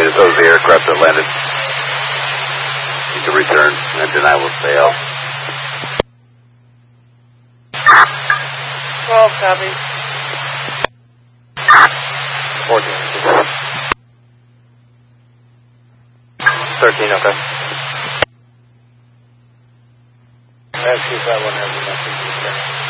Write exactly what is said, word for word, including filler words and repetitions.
indicated those the aircraft that landed. You can return, and then I will stay out. twelve, copy. fourteen. thirteen, okay. That's two five one has a message.